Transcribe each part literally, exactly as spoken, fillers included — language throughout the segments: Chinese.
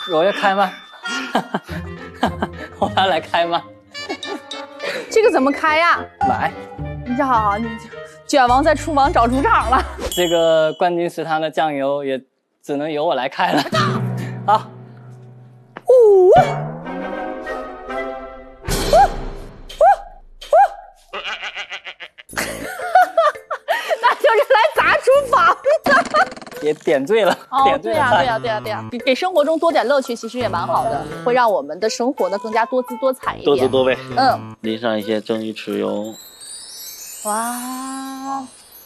我要开吗？我要来开吗？ 这个怎么开呀？ 买。 呀，你卷王在厨房找主场了。 这个冠军食堂的酱油也只能由我来开了。好。 呜。就是来砸厨房的， 也点缀了。 哦，对呀、啊，对呀、啊，对呀、啊，对呀、啊，给生活中多点乐趣，其实也蛮好的，会让我们的生活呢更加多姿多彩一点， 多姿多味。 嗯， 淋上一些蒸鱼豉油。 哇，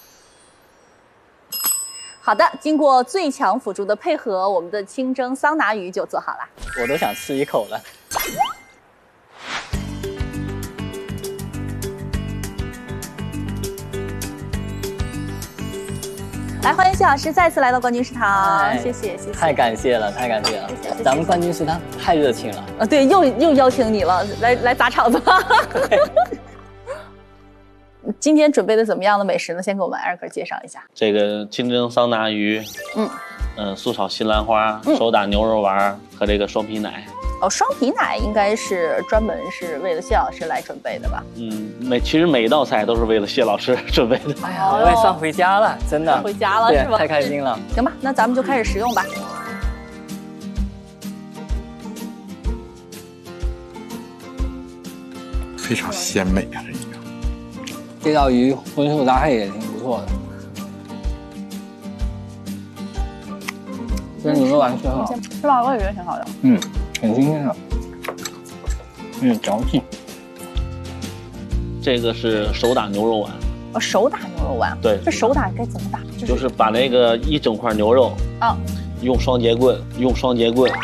好的，经过最强辅助的配合，我们的清蒸桑拿鱼就做好了。 我都想吃一口了。 来，欢迎谢老师再次来到冠军食堂，谢谢谢谢， 太感谢了，太感谢了，谢谢咱们冠军食堂太热情了。 啊，对，又又邀请你了，来来砸场子吧。今天准备的怎么样的美食呢？先给我们艾瑞克介绍一下。 这个清蒸桑拿鱼，嗯嗯、呃，素炒西兰花，嗯、手打牛肉丸和这个双皮奶。 哦，双皮奶应该是专门是为了谢老师来准备的吧？ 嗯，每其实每一道菜都是为了谢老师准备的。 哎呀，我也算回家了，真的回家了是吧？ 太开心了。 行吧，那咱们就开始食用吧。 非常鲜美啊，这个。 这道鱼荤素搭配也挺不错的。这牛肉丸挺好， 是吧？我也觉得挺好的。 嗯。很新鲜的，有点嚼劲。 这个是手打牛肉丸。 哦，手打牛肉丸。对，这手打该怎么打？ 就是、就是把那个一整块牛肉，啊，用双节棍，用双节棍。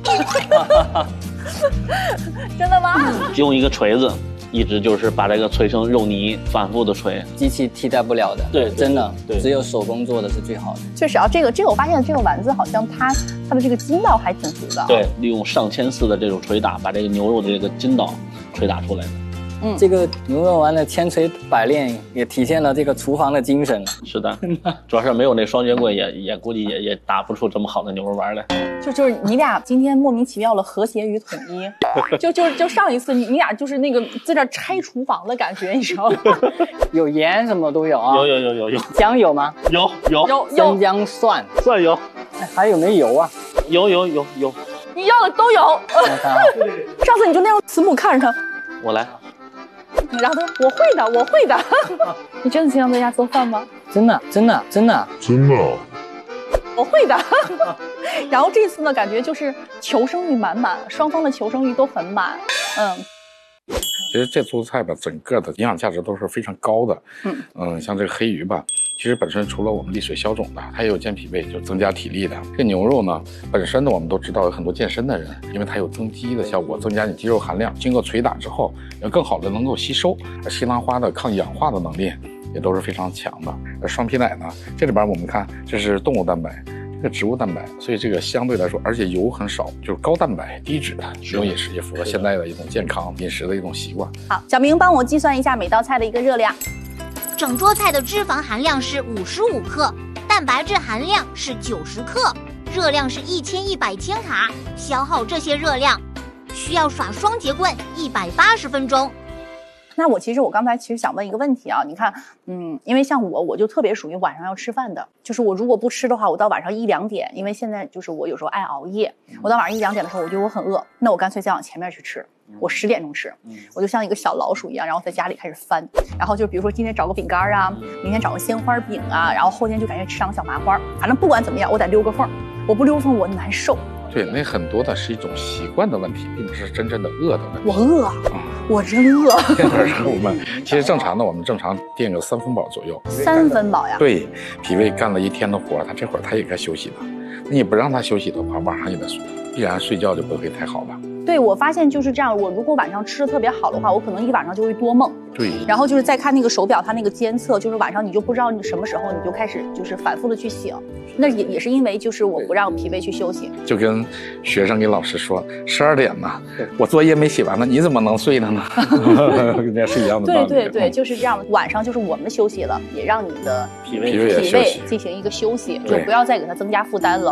真的吗？ 用一个锤子。一直就是把这个锤成肉泥，反复的锤， 机器替代不了的。对，真的，对，只有手工做的是最好的。 确实啊，这个这个我发现这个丸子好像它它的这个筋道还挺足的。 对，利用上千次的这种捶打，把这个牛肉的这个筋道捶打出来的。 嗯，这个牛肉丸的千锤百炼也体现了这个厨房的精神。 是的，主要是没有那双节棍也也估计也也打不出这么好的牛肉丸来。 就就是你俩今天莫名其妙的和谐与统一，就就就上一次你你俩就是那个在这拆厨房的感觉，你知道吗？ 有盐什么都有啊。 有有有有有。 姜有吗？ 有有有有。 生姜蒜蒜有。 还有没油啊？ 有有有有。 你要的都有。上次你就那样慈母看着他。 我来。 然后他说我会的，我会的。你真的经常在家做饭吗？ 真的，真的，真的， 真的。 我会的。然后这次呢，感觉就是求生欲满满，双方的求生欲都很满。嗯。 其实这做菜吧，整个的营养价值都是非常高的。嗯嗯，像这个黑鱼吧，其实本身除了我们利水消肿的，它也有健脾胃，就增加体力的。这牛肉呢，本身呢我们都知道有很多健身的人，因为它有增肌的效果，增加你肌肉含量，经过捶打之后，要更好的能够吸收。而西兰花的抗氧化的能力也都是非常强的。而双皮奶呢，这里边我们看这是动物蛋白。这个植物蛋白，所以这个相对来说，而且油很少，就是高蛋白低脂的这种饮食，也符合现在的一种健康饮食的一种习惯。 好，小明帮我计算一下每道菜的一个热量。 整桌菜的脂肪含量是五十五克，蛋白质含量是九十克，热量是一千一百千卡。消耗这些热量，需要耍双节棍一百八十分钟。 那我其实我刚才其实想问一个问题啊，你看，嗯，因为像我，我就特别属于晚上要吃饭的，就是我如果不吃的话，我到晚上一两点，因为现在就是我有时候爱熬夜，我到晚上一两点的时候，我觉得我很饿，那我干脆再往前面去吃，我十点钟吃，我就像一个小老鼠一样，然后在家里开始翻，然后就比如说今天找个饼干啊，明天找个鲜花饼啊，然后后天就感觉吃上个小麻花，反正不管怎么样，我得溜个缝，我不溜缝我难受。 对，那很多的是一种习惯的问题，并不是真正的饿的问题。 我饿啊，嗯、我真饿。 我们其实正常的，我们正常垫个三分饱左右。 三分饱呀？ 对，脾胃干了一天的活，他这会儿他也该休息的。你不让他休息的话，晚上也得必然睡觉就不会太好了。 对，我发现就是这样。我如果晚上吃的特别好的话，我可能一晚上就会多梦。 对。 然后就是再看那个手表，它那个监测，就是晚上你就不知道你什么时候你就开始就是反复的去醒。那也也是因为就是我不让脾胃去休息。 就跟学生给老师说，十二点呢，我作业没写完呢，你怎么能睡了呢？这是一样的道理。 对对对，就是这样的。晚上就是我们休息了，也让你的脾胃脾胃进行一个休息，就不要再给它增加负担了。